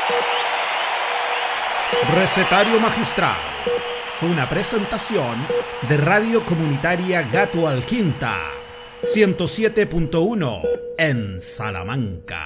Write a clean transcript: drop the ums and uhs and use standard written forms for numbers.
Recetario Magistral fue una presentación de Radio Comunitaria Gato Alquinta 107.1 en Salamanca.